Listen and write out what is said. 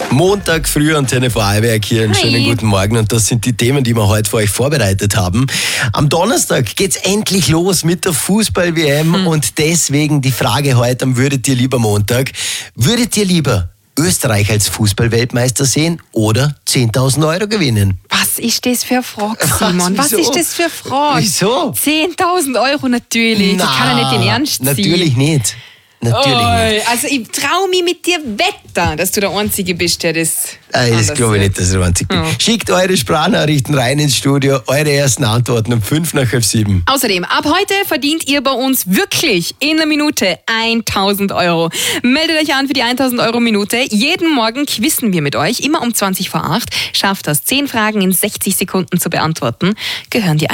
Montag früh Antenne Vorarlberg hier. Einen schönen guten Morgen und das sind die Themen, die wir heute für euch vorbereitet haben. Am Donnerstag geht's endlich los mit der Fußball-WM und deswegen die Frage heute am Würdet ihr lieber Montag. Würdet ihr lieber Österreich als Fußball-Weltmeister sehen oder 10.000 Euro gewinnen? Was ist das für eine Frage, Simon? Was ist das für eine Frage? Wieso? 10.000 Euro natürlich. Das kann ja nicht in Ernst sein. Natürlich nicht. Natürlich nicht. Also ich traue mich mit dir wetten, dass du der Einzige bist, der das Das glaube ich nicht, dass ich der Einzige bin. Ja. Schickt eure Sprachnachrichten rein ins Studio, eure ersten Antworten um 5:07. Außerdem, ab heute verdient ihr bei uns wirklich in einer Minute 1.000 Euro. Meldet euch an für die 1.000 Euro Minute. Jeden Morgen quizzen wir mit euch, immer um 20 vor 8. Schafft das, 10 Fragen in 60 Sekunden zu beantworten. Gehören die